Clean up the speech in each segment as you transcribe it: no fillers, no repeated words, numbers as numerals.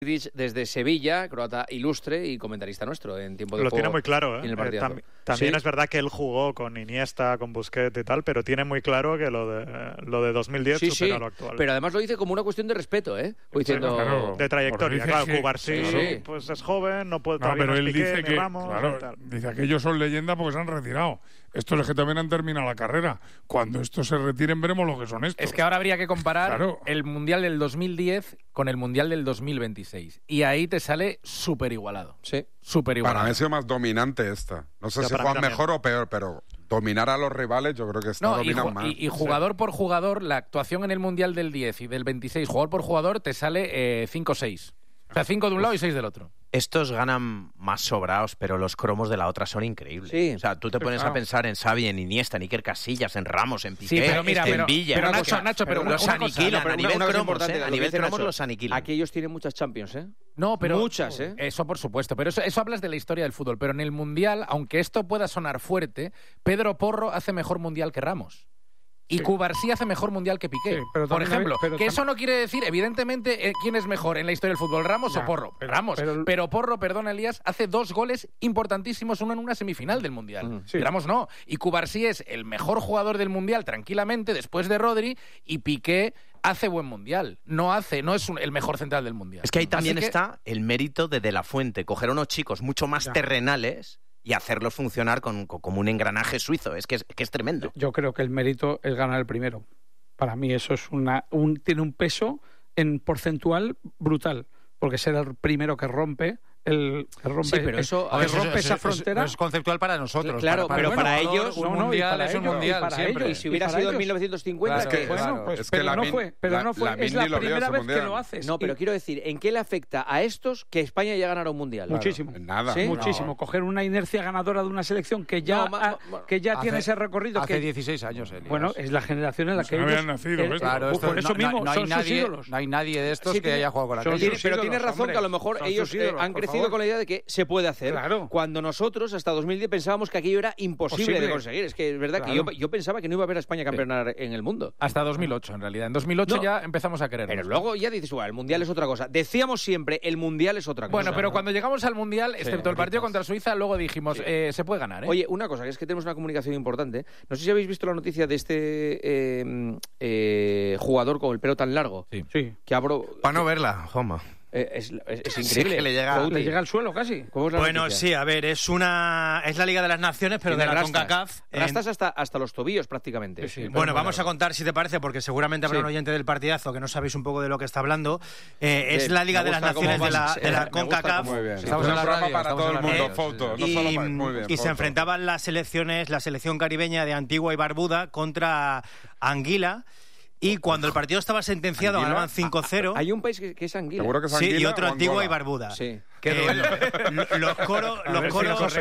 desde Sevilla, croata ilustre y comentarista nuestro en tiempo de lo juego. Tiene muy claro, ¿eh? También ¿Sí? Es verdad que él jugó con Iniesta, con Busquets y tal, pero tiene muy claro que lo de 2010 supera lo actual. Pero además lo dice como una cuestión de respeto, ¿eh? Diciendo... Claro, de trayectoria, claro. que, Cubarsí pues es joven, no puede todavía pero él Piqué, dice ni que, Ramos, claro, y tal. dice que ellos son leyenda porque se han retirado. Estos es que también han terminado la carrera. Cuando estos se retiren veremos lo que son estos. Es que ahora habría que comparar el Mundial del 2010 con el Mundial del 2026. Y ahí te sale súper igualado. Sí. Súper igualado. Para mí ha sido más dominante esta. No sé si juegan mejor o peor, pero dominar a los rivales yo creo que esta dominan más. Y jugador por jugador, la actuación en el Mundial del 10 y del 26, jugador por jugador, te sale 5-6. O sea, 5 de un lado y 6 del otro. Estos ganan más sobrados, pero los cromos de la otra son increíbles. Sí. O sea, tú te pones a pensar en Xavi, en Iniesta, en Iker Casillas, en Ramos, en Piqué, Sí, pero mira, en Villa. Pero Nacho, los aniquilan a nivel cromos, a a nivel cromos los aniquilan. Aquí ellos tienen muchas Champions, ¿eh? No, pero muchas, ¿eh? Eso por supuesto, pero eso hablas de la historia del fútbol. Pero en el Mundial, aunque esto pueda sonar fuerte, Pedro Porro hace mejor Mundial que Ramos. Y Cubarsí hace mejor Mundial que Piqué, por ejemplo. Que eso no quiere decir, evidentemente, quién es mejor en la historia del fútbol, Ramos o Porro. Ramos. Pero Porro, perdona, Elías, hace 2 goles importantísimos, uno en una semifinal del Mundial. Sí. Ramos no. Y Cubarsí es el mejor jugador del Mundial, tranquilamente, después de Rodri, y Piqué hace buen Mundial. No es el mejor central del Mundial. Es que ahí también está el mérito de la Fuente, coger a unos chicos mucho más terrenales y hacerlos funcionar como un engranaje suizo. Es que es tremendo. Yo creo que el mérito es ganar el primero. Para mí eso es tiene un peso en porcentual brutal, porque ser el primero que rompe esa frontera. No es conceptual para nosotros. Claro, pero para ellos un mundial es un mundial siempre. Y si hubiera sido en 1950, pero no fue. Es la primera vez que lo haces. No, pero quiero decir, ¿en qué le afecta a estos que España ya ganara un mundial? Muchísimo. Nada. ¿Sí? Muchísimo. Coger una inercia ganadora de una selección que ya tiene ese recorrido. Hace 16 años, Elías. Bueno, es la generación en la que no ellos... habían nacido. Claro, por eso mismo son sus ídolos. No hay nadie de estos que haya jugado con aquellos. Pero tienes razón que a lo mejor ellos han crecido con la idea de que se puede hacer. Claro. Cuando nosotros, hasta 2010, pensábamos que aquello era imposible de conseguir. Es que es verdad que yo pensaba que no iba a ver a España campeonar en el mundo. Hasta 2008, en realidad. En 2008 ya empezamos a querer. Pero luego ya dices, bueno, el Mundial es otra cosa. Decíamos siempre, el Mundial es otra cosa. Bueno, pero cuando llegamos al Mundial, excepto el partido contra Suiza, luego dijimos, se puede ganar, ¿eh? Oye, una cosa, que es que tenemos una comunicación importante. No sé si habéis visto la noticia de este jugador con el pelo tan largo. Sí. Que Para no verla, Joma. Es increíble. Sí, que le llega al suelo casi. Bueno, sí, a ver, es la Liga de las Naciones, pero de la CONCACAF. Rastas hasta los tobillos prácticamente. Sí. Bueno, vamos a contar, si te parece, porque seguramente habrá un oyente del partidazo que no sabéis un poco de lo que está hablando. Es la Liga de las Naciones de la CONCACAF. Muy bien. Estamos en la radio, para todo el mundo, foto. No solo para... Muy bien, y se enfrentaban las selecciones, la selección caribeña de Antigua y Barbuda contra Anguila. Y cuando el partido estaba sentenciado, ganaban 5-0. Hay un país que es Anguila. Seguro que es Sí, Anguila y otro Antigua y Barbuda. Sí. Los coros, a ver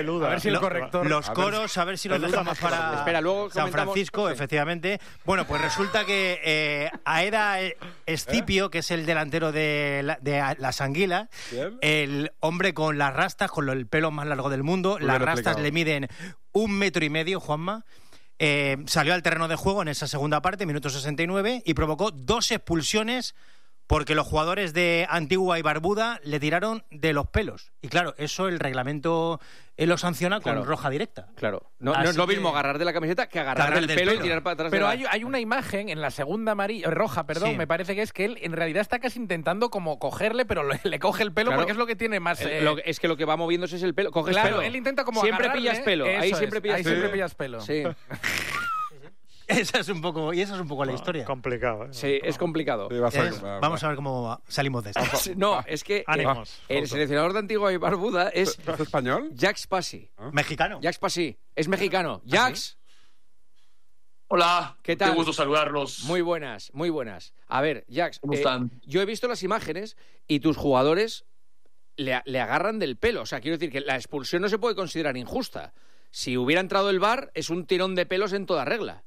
si los dejamos para Espera, luego San Francisco, efectivamente. Bueno, pues resulta que Aeda Escipio, que es el delantero de las Anguilas, el hombre con las rastas, con el pelo más largo del mundo, las rastas le miden 1,5 metros, Juanma. Salió al terreno de juego en esa segunda parte, minuto 69, y provocó 2 expulsiones porque los jugadores de Antigua y Barbuda le tiraron de los pelos. Y claro, eso el reglamento lo sanciona con roja directa. Claro. No es lo mismo agarrar de la camiseta que agarrar del pelo y tirar para atrás. Pero hay una imagen en la segunda roja, me parece que es que él en realidad está casi intentando como cogerle, pero le coge el pelo porque es lo que tiene más... es que lo que va moviéndose es el pelo. Coges pelo. Él intenta como siempre agarrarle, pillas pelo. Ahí siempre pillas pelo. Sí. Esa es un poco la historia. Complicado. Sí, es complicado. Sí, vamos a ver cómo salimos de esto. No, es que el seleccionador de Antigua y Barbuda es español. Jacques Passy. Mexicano. Jacques Passy. Es mexicano. Jacques. Hola, ¿qué tal? Qué gusto saludarlos. Muy buenas, muy buenas. A ver, Jacques, ¿cómo están? Yo he visto las imágenes y tus jugadores le agarran del pelo. O sea, quiero decir que la expulsión no se puede considerar injusta. Si hubiera entrado el VAR, es un tirón de pelos en toda regla.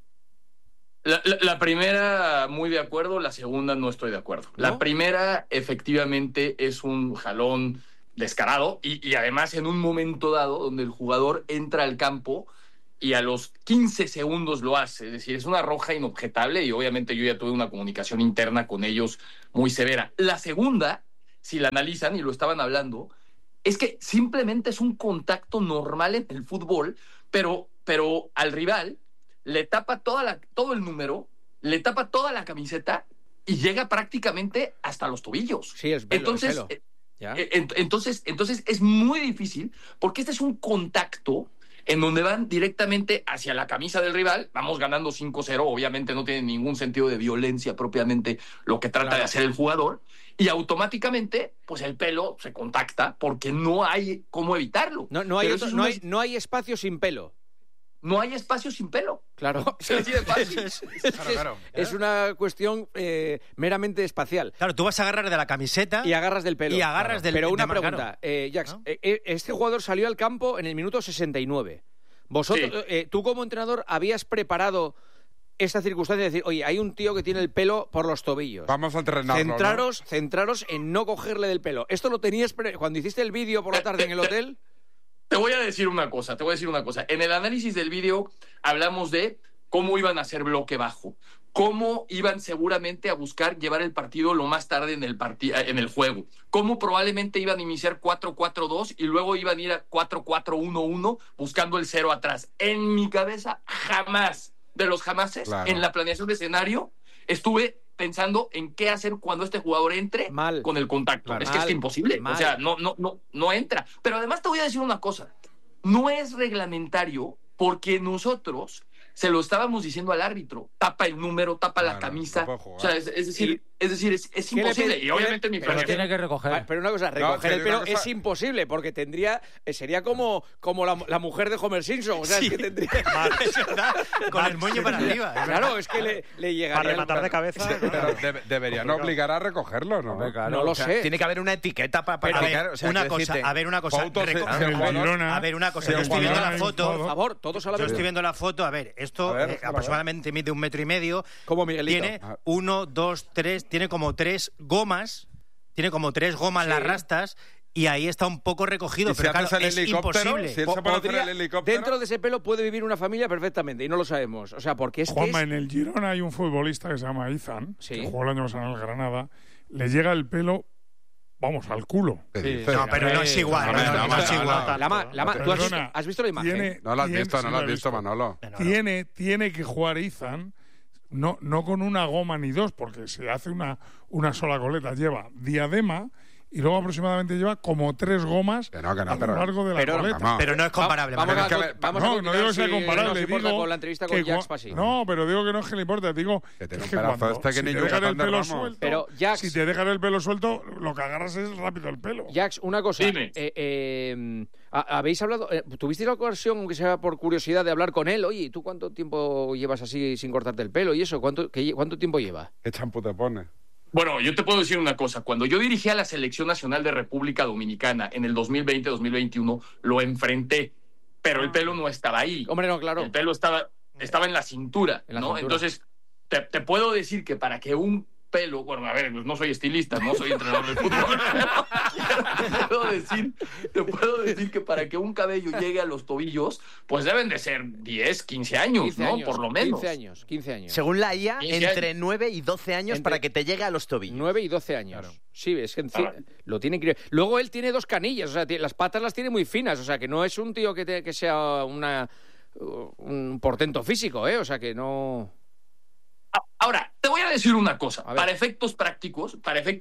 La primera, muy de acuerdo. La segunda, no estoy de acuerdo. ¿No? La primera, efectivamente, es un jalón descarado y además en un momento dado donde el jugador entra al campo y a los 15 segundos lo hace. Es decir, es una roja inobjetable y obviamente yo ya tuve una comunicación interna con ellos muy severa. La segunda si la analizan, y lo estaban hablando, es que simplemente es un contacto normal en el fútbol, pero al rival le tapa todo el número, le tapa toda la camiseta y llega prácticamente hasta los tobillos. Sí, es pelo, entonces, entonces es muy difícil, porque este es un contacto en donde van directamente hacia la camisa del rival. Vamos ganando 5-0, obviamente no tiene ningún sentido de violencia propiamente lo que trata de hacer el jugador, y automáticamente pues el pelo se contacta porque no hay cómo evitarlo. No hay espacio sin pelo. No hay espacio sin pelo. Claro. Es una cuestión meramente espacial. Claro, tú vas a agarrar de la camiseta y agarras del pelo. Pero una pregunta, Jax, ¿no? Este jugador salió al campo en el minuto 69. Vosotros, tú como entrenador, ¿habías preparado esta circunstancia de decir, oye, hay un tío que tiene el pelo por los tobillos? Vamos a entrenarlo, Centraros en no cogerle del pelo. ¿Esto lo tenías cuando hiciste el vídeo por la tarde en el hotel? Te voy a decir una cosa. En el análisis del vídeo hablamos de cómo iban a hacer bloque bajo, cómo iban seguramente a buscar llevar el partido lo más tarde en el juego, cómo probablemente iban a iniciar 4-4-2 y luego iban a ir a 4-4-1-1 buscando el 0 atrás. En mi cabeza, jamás, de los jamases, en la planeación de escenario, estuve pensando en qué hacer cuando este jugador entre con el contacto. Es que es imposible. O sea, no entra. Pero además te voy a decir una cosa. No es reglamentario porque nosotros se lo estábamos diciendo al árbitro. Tapa el número, tapa la camisa. O sea, es decir, es imposible. Y obviamente mi pero tiene que recoger. Pero una cosa, recoger el pelo es imposible porque sería como la mujer de Homer Simpson. O sea, es que tendría... Con el moño para arriba. Claro, es que le llegaría... Para rematar de cabeza. Pero deberían obligar a recogerlo, ¿no? No lo sé. Tiene que haber una etiqueta para indicar. O sea, una cosa. A ver, una cosa. Yo estoy viendo la foto. Por favor, todos a la vez. Yo estoy viendo la foto. A ver, esto aproximadamente mide 1,5 metros. Como Miguelito. Tiene 1, 2, 3... Tiene como 3 gomas. Las rastas. Y ahí está un poco recogido, pero claro, es imposible. Si él se puede hacer el helicóptero... Dentro de ese pelo puede vivir una familia perfectamente y no lo sabemos. O sea, porque Juanma, en el Girona hay un futbolista que se llama Ethan, que jugó el año pasado en el Granada. Le llega el pelo, vamos, al culo. No, pero no es igual. No es igual. ¿Tú has visto la imagen? No la has visto, Manolo. Tiene que jugar Ethan... No con una goma ni dos, porque se hace una sola coleta. Lleva diadema y luego aproximadamente lleva como 3 gomas a lo largo de la coleta. Pero no es comparable. No digo que sea comparable. Digo con la entrevista con Jax Pasi. No, pero digo que no es que le importa. Digo que si te dejan el pelo suelto, lo que agarras es rápido el pelo. Jax, una cosa. Dime. ¿Habéis hablado? ¿Tuvisteis la ocasión, aunque sea por curiosidad, de hablar con él? Oye, ¿tú cuánto tiempo llevas así sin cortarte el pelo y eso? ¿Cuánto tiempo lleva? ¿Qué champú te pone? Bueno, yo te puedo decir una cosa. Cuando yo dirigí a la Selección Nacional de República Dominicana en el 2020-2021, lo enfrenté, pero el pelo no estaba ahí. Hombre, no, claro. El pelo estaba en la cintura, ¿no? Entonces, te puedo decir que para que un pelo... Bueno, a ver, no soy estilista, no soy entrenador de fútbol. Te puedo decir que para que un cabello llegue a los tobillos, pues deben de ser 10, 15 años, 15 años, por lo menos. 15 años. Según la IA, entre 9 y 12 años para que te llegue a los tobillos. 9 y 12 años. Claro. Sí, es que lo tiene que... Luego él tiene 2 canillas, o sea, las patas las tiene muy finas, o sea, que no es un tío que sea un portento físico, ¿eh? O sea, que no... Ahora, te voy a decir una cosa. Para efectos prácticos,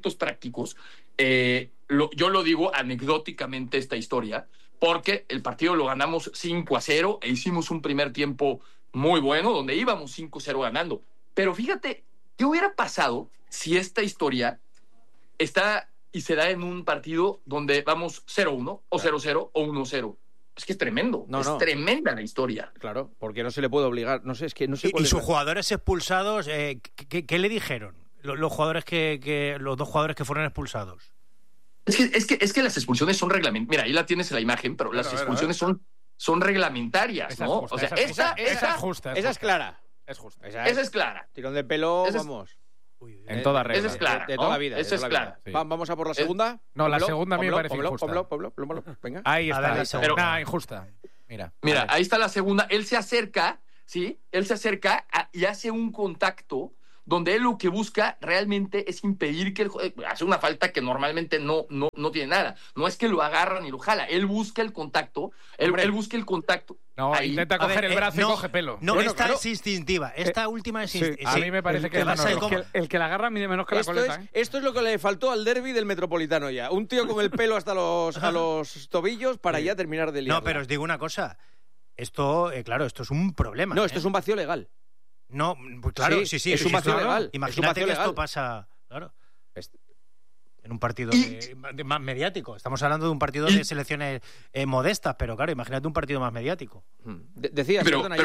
yo lo digo anecdóticamente esta historia, porque el partido lo ganamos 5-0 e hicimos un primer tiempo muy bueno, donde íbamos 5-0 ganando. Pero fíjate, ¿qué hubiera pasado si esta historia está y se da en un partido donde vamos 0-1 o 0-0 o 1-0? Es que es tremendo. Tremenda la historia. Claro, porque no se le puede obligar. No sé, es que no sé. ¿Y sus jugadores expulsados, qué le dijeron? Los 2 jugadores que fueron expulsados. Es que las expulsiones son reglamentarias. Mira, ahí la tienes en la imagen, pero las expulsiones son reglamentarias, ¿no? O sea, esa es justa. Esa es clara. Es justa. Esa es clara. Tirón de pelo, vamos. En toda regla. Esa es clara. De toda la vida. Esa es clara. Sí. Vamos a por la segunda. No, la segunda a mí me parece injusta. Pablo, venga. Ahí está. Injusta. Mira, ahí está la segunda. Él se acerca, ¿sí? Y hace un contacto donde él lo que busca realmente es impedir que hace una falta que normalmente no tiene nada. No es que lo agarra ni lo jala, él busca el contacto, él busca el contacto. No, ahí intenta coger el brazo y coge pelo. No, bueno, esta es instintiva. Esta última es instintiva. A mí me parece que el que la agarra mide menos que la coleta. Esto es lo que le faltó al derbi del Metropolitano ya. Un tío con el pelo hasta los tobillos para ya terminar de liarla. No, pero os digo una cosa. Esto, claro, esto es un problema. No, esto es un vacío legal. No, pues claro, sí. Es un vacío legal. Imagínate que esto pasa, claro. En un partido más mediático. Estamos hablando de un partido de selecciones modestas, pero claro, imagínate un partido más mediático. Decías,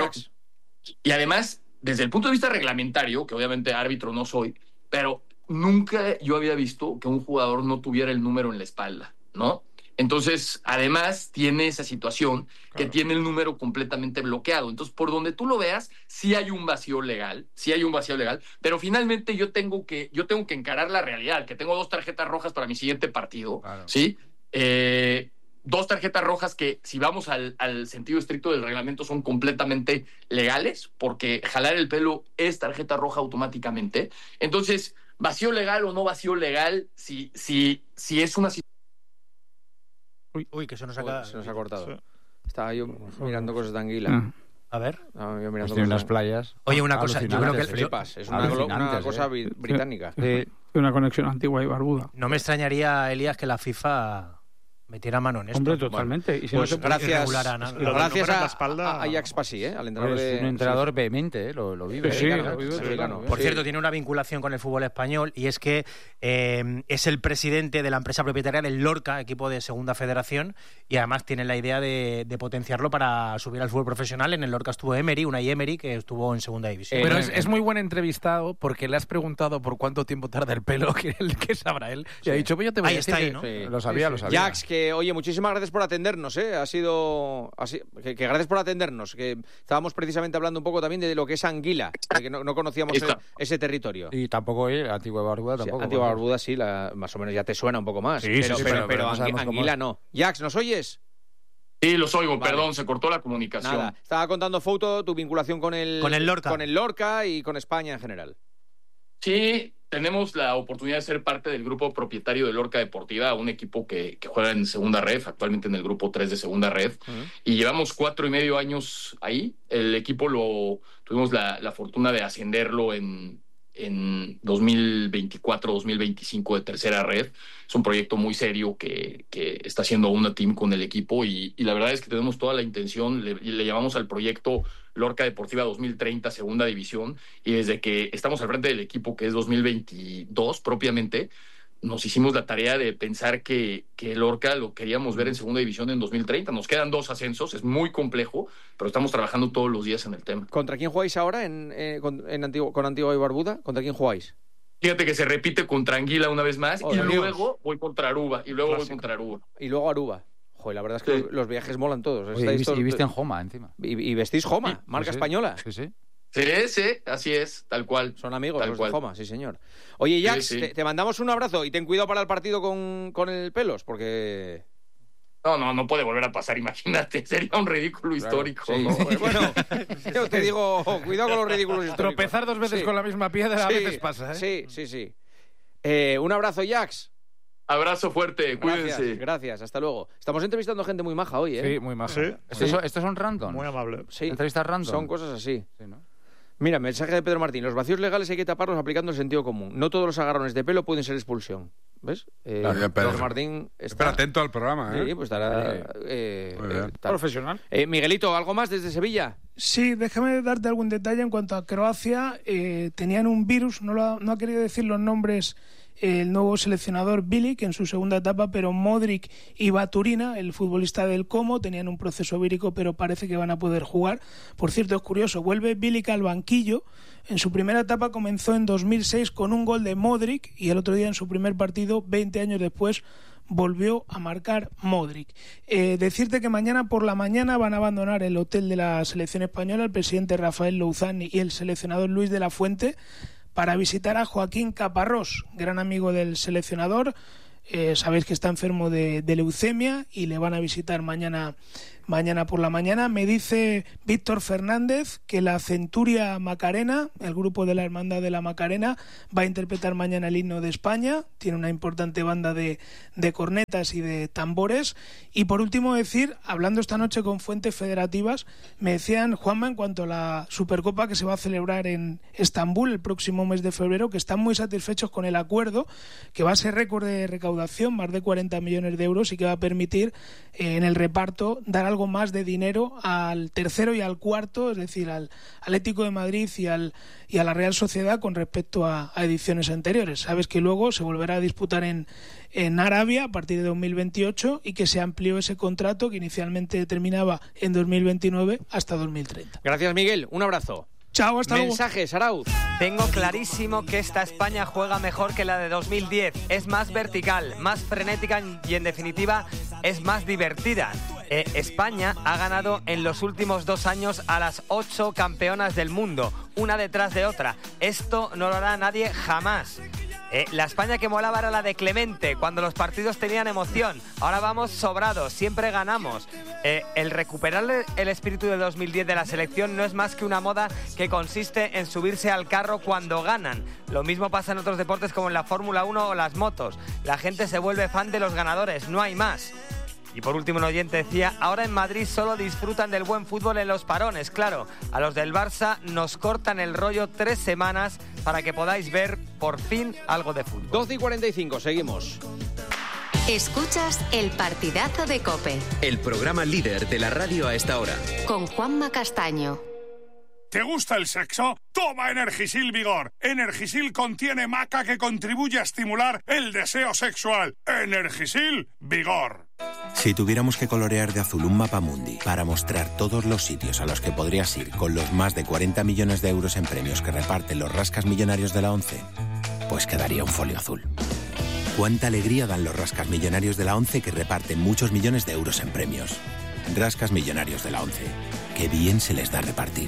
y además, desde el punto de vista reglamentario, que obviamente árbitro no soy, pero nunca yo había visto que un jugador no tuviera el número en la espalda, ¿no? Entonces, además, tiene esa situación que tiene el número completamente bloqueado. Entonces, por donde tú lo veas, sí hay un vacío legal, pero finalmente yo tengo que encarar la realidad, que tengo 2 tarjetas rojas para mi siguiente partido, ¿sí? 2 tarjetas rojas que, si vamos al sentido estricto del reglamento, son completamente legales, porque jalar el pelo es tarjeta roja automáticamente. Entonces, vacío legal o no vacío legal, si es una situación... Uy, que se nos ha cortado. Sí. Estaba yo mirando cosas de Anguila. A ver. Yo mirando tiene unas playas. Oye, una cosa, yo creo que flipas. Es una cosa británica. Una conexión antigua y barbuda. No me extrañaría, Elías, que la FIFA metiera mano en esto. Hombre, totalmente. Bueno, y si pues no gracias a Ajax Passi, al entrenador es un entrenador vehemente, lo vive. Sí, lo vive. Por cierto, tiene una vinculación con el fútbol español, y es que es el presidente de la empresa propietaria del Lorca, equipo de segunda federación, y además tiene la idea de potenciarlo para subir al fútbol profesional. En el Lorca estuvo Unai Emery, que estuvo en segunda división. Pero es muy buen entrevistado, porque le has preguntado por cuánto tiempo tarda el pelo, que sabrá él, y ha dicho, pues yo te voy a decir. Ahí está, ¿no? Sí. Lo sabía. Jax, que oye, muchísimas gracias por atendernos, ha sido así, que gracias por atendernos, que estábamos precisamente hablando un poco también de lo que es Anguila, que no conocíamos ese territorio. Y tampoco Antigua y Barbuda tampoco. Antigua y Barbuda sí, más o menos ya te suena un poco más, pero Anguila no. Jax, ¿nos oyes? Sí, los oigo, vale. Perdón, se cortó la comunicación. Nada, estaba contando Fouto tu vinculación con el Lorca y con España en general. Sí, tenemos la oportunidad de ser parte del grupo propietario de Lorca Deportiva, un equipo que juega en segunda red, actualmente en el grupo 3 de segunda red, y llevamos 4.5 años ahí. El equipo tuvimos la fortuna de ascenderlo en 2024-2025 de tercera red. Es un proyecto muy serio que está haciendo una team con el equipo, y la verdad es que tenemos toda la intención, le llamamos al proyecto Lorca Deportiva 2030 segunda división, y desde que estamos al frente del equipo, que es 2022 propiamente, nos hicimos la tarea de pensar que Lorca lo queríamos ver en segunda división en 2030. Nos quedan 2 ascensos, es muy complejo, pero estamos trabajando todos los días en el tema. ¿Contra quién jugáis ahora con Antigua y Barbuda? ¿Contra quién jugáis? Fíjate que se repite contra Anguila una vez más, luego voy contra Aruba, y luego voy contra Aruba. Y luego Aruba. Joder, la verdad es que los viajes molan todos. Oye, y viste en Joma encima. Y vestís Joma, marca española. Sí, así es, tal cual. Son amigos los de Joma, sí señor. Oye, Jax, te mandamos un abrazo y ten cuidado para el partido con el Pelos, porque... No puede volver a pasar, imagínate, sería un ridículo histórico. Sí. ¿No? Bueno, yo te digo, cuidado con los ridículos históricos. Tropezar 2 veces con la misma piedra a veces pasa, Sí. Un abrazo, Jax. Abrazo fuerte, cuídense. Gracias, hasta luego. Estamos entrevistando gente muy maja hoy, Sí, muy maja. ¿Estos son random? Muy amable. Sí. ¿Entrevistas random? Son cosas así. Sí, ¿no? Mira, mensaje de Pedro Martín. Los vacíos legales hay que taparlos aplicando el sentido común. No todos los agarrones de pelo pueden ser expulsión. ¿Ves? Pedro Martín Espera atento al programa, ¿eh? Sí, pues estará... profesional. Miguelito, ¿algo más desde Sevilla? Sí, déjame darte algún detalle en cuanto a Croacia. Tenían un virus, no ha querido decir los nombres el nuevo seleccionador Bilic en su segunda etapa, pero Modric y Baturina, el futbolista del Como, tenían un proceso vírico, pero parece que van a poder jugar. Por cierto, es curioso, vuelve Bilic al banquillo. En su primera etapa comenzó en 2006 con un gol de Modric, y el otro día en su primer partido, 20 años después, volvió a marcar Modric. Decirte que mañana por la mañana van a abandonar el hotel de la selección española el presidente Rafael Louzán y el seleccionador Luis de la Fuente para visitar a Joaquín Caparrós, gran amigo del seleccionador. Sabéis que está enfermo de leucemia, y le van a visitar mañana mañana por la mañana. Me dice Víctor Fernández que la Centuria Macarena, el grupo de la Hermandad de la Macarena, va a interpretar mañana el himno de España. Tiene una importante banda de cornetas y de tambores. Y por último decir, hablando esta noche con fuentes federativas, me decían, Juanma, en cuanto a la Supercopa que se va a celebrar en Estambul el próximo mes de febrero, que están muy satisfechos con el acuerdo, que va a ser récord de recaudación, más de 40 millones de euros, y que va a permitir en el reparto dar algo más de dinero al tercero y al cuarto, es decir, al Atlético de Madrid y a la Real Sociedad con respecto a ediciones anteriores. Sabes que luego se volverá a disputar en Arabia a partir de 2028 y que se amplió ese contrato que inicialmente terminaba en 2029 hasta 2030. Gracias, Miguel. Un abrazo. Chao, hasta luego. Mensajes, Arauz. Tengo clarísimo que esta España juega mejor que la de 2010. Es más vertical, más frenética y, en definitiva, es más divertida. España ha ganado en los últimos 2 años a las 8 campeonas del mundo, una detrás de otra. Esto no lo hará nadie jamás. La España que molaba era la de Clemente, cuando los partidos tenían emoción. Ahora vamos sobrados, siempre ganamos. El recuperar el espíritu de 2010 de la selección no es más que una moda que consiste en subirse al carro cuando ganan. Lo mismo pasa en otros deportes como en la Fórmula 1 o las motos. La gente se vuelve fan de los ganadores, no hay más. Y por último, un oyente decía, ahora en Madrid solo disfrutan del buen fútbol en los parones. Claro, a los del Barça nos cortan el rollo 3 semanas para que podáis ver por fin algo de fútbol. 12:45, seguimos. Escuchas El Partidazo de COPE. El programa líder de la radio a esta hora. Con Juanma Castaño. ¿Te gusta el sexo? Toma Energisil Vigor. Energisil contiene maca que contribuye a estimular el deseo sexual. Energisil Vigor. Si tuviéramos que colorear de azul un mapamundi para mostrar todos los sitios a los que podrías ir con los más de 40 millones de euros en premios que reparten los rascas millonarios de la ONCE, pues quedaría un folio azul. Cuánta alegría dan los rascas millonarios de la ONCE que reparten muchos millones de euros en premios. Rascas millonarios de la ONCE. Qué bien se les da repartir.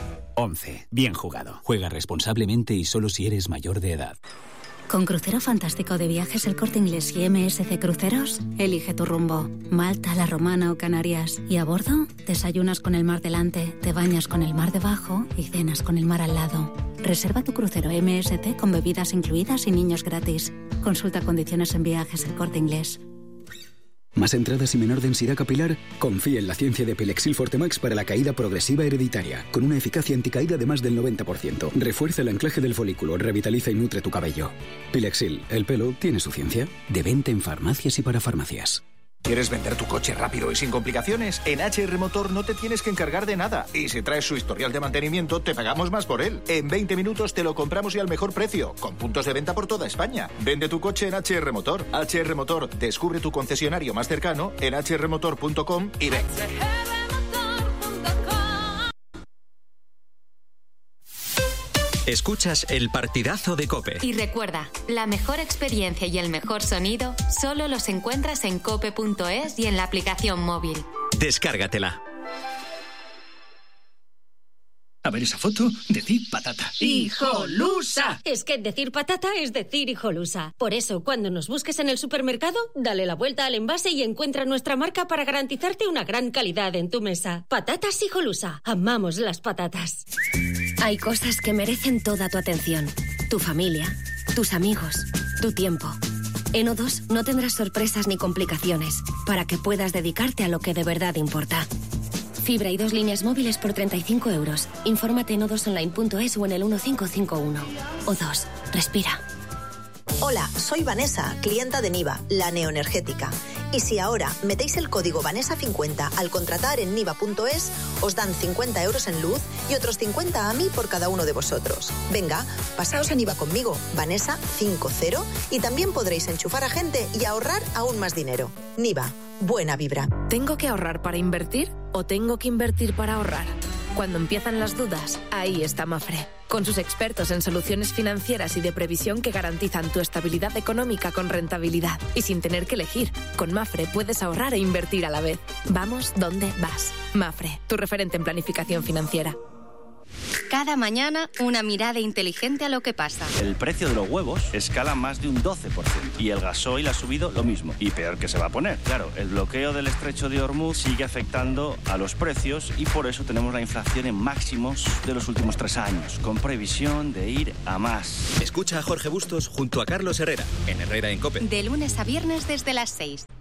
11. Bien jugado. Juega responsablemente y solo si eres mayor de edad. Con Crucero Fantástico de Viajes El Corte Inglés y MSC Cruceros, elige tu rumbo. Malta, La Romana o Canarias. Y a bordo, desayunas con el mar delante, te bañas con el mar debajo y cenas con el mar al lado. Reserva tu crucero MSC con bebidas incluidas y niños gratis. Consulta condiciones en Viajes El Corte Inglés. ¿Más entradas y menor densidad capilar? Confía en la ciencia de Pilexil Fortemax para la caída progresiva hereditaria, con una eficacia anticaída de más del 90%. Refuerza el anclaje del folículo, revitaliza y nutre tu cabello. Pilexil, el pelo tiene su ciencia. De venta en farmacias y para farmacias. ¿Quieres vender tu coche rápido y sin complicaciones? En HR Motor no te tienes que encargar de nada. Y si traes su historial de mantenimiento, te pagamos más por él. En 20 minutos te lo compramos y al mejor precio, con puntos de venta por toda España. Vende tu coche en HR Motor. HR Motor, descubre tu concesionario más cercano en hrmotor.com y ven. Escuchas El Partidazo de COPE. Y recuerda, la mejor experiencia y el mejor sonido solo los encuentras en cope.es y en la aplicación móvil. Descárgatela. A ver esa foto, decir patata. ¡Hijolusa! Es que decir patata es decir hijolusa. Por eso, cuando nos busques en el supermercado, dale la vuelta al envase y encuentra nuestra marca para garantizarte una gran calidad en tu mesa. Patatas Hijolusa. Amamos las patatas. Hay cosas que merecen toda tu atención. Tu familia, tus amigos, tu tiempo. En O2 no tendrás sorpresas ni complicaciones para que puedas dedicarte a lo que de verdad importa. Fibra y 2 líneas móviles por 35 euros. Infórmate en o2online.es o en el 1551. O2. Respira. Hola, soy Vanessa, clienta de Niva, la neoenergética. Y si ahora metéis el código Vanessa50 al contratar en niva.es, os dan 50 euros en luz y otros 50 a mí por cada uno de vosotros. Venga, pasaos a Niva conmigo, Vanessa50, y también podréis enchufar a gente y ahorrar aún más dinero. Niva, buena vibra. ¿Tengo que ahorrar para invertir o tengo que invertir para ahorrar? Cuando empiezan las dudas, ahí está Mafre, con sus expertos en soluciones financieras y de previsión que garantizan tu estabilidad económica con rentabilidad. Y sin tener que elegir, con Mafre puedes ahorrar e invertir a la vez. Vamos donde vas. Mafre, tu referente en planificación financiera. Cada mañana, una mirada inteligente a lo que pasa. El precio de los huevos escala más de un 12% y el gasoil ha subido lo mismo. Y peor que se va a poner. Claro, el bloqueo del estrecho de Hormuz sigue afectando a los precios y por eso tenemos la inflación en máximos de los últimos 3 años, con previsión de ir a más. Escucha a Jorge Bustos junto a Carlos Herrera, en Herrera en COPE. De lunes a viernes desde las 6.